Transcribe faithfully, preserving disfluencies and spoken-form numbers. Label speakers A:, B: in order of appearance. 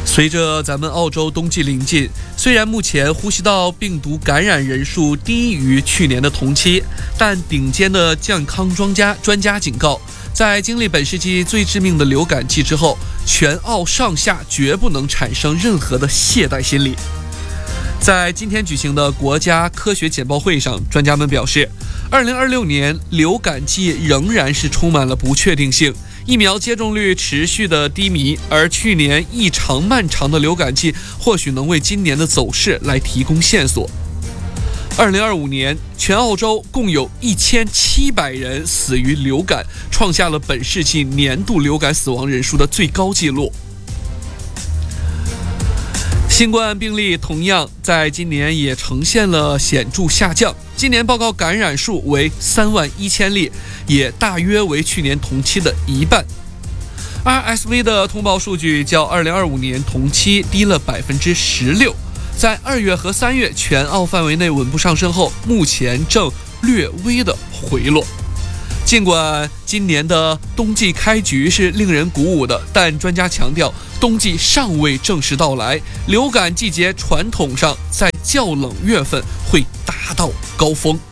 A: 随着咱们澳洲冬季临近，虽然目前呼吸道病毒感染人数低于去年的同期，但顶尖的健康专家专家警告，在经历本世纪最致命的流感季之后，全澳上下绝不能产生任何的懈怠心理。在今天举行的国家科学简报会上，专家们表示，二零二六年流感季仍然是充满了不确定性，疫苗接种率持续的低迷，而去年异常漫长的流感季或许能为今年的走势来提供线索。二零二五年，全澳洲共有一千七百人死于流感，创下了本世纪年度流感死亡人数的最高纪录。新冠病例同样在今年也呈现了显著下降，今年报告感染数为三万一千例，也大约为去年同期的一半。R S V 的通报数据较二零二五年同期低了百分之十六，在二月和三月全澳范围内稳步上升后，目前正略微的回落。尽管今年的冬季开局是令人鼓舞的，但专家强调，冬季尚未正式到来，流感季节传统上在较冷月份会达到高峰。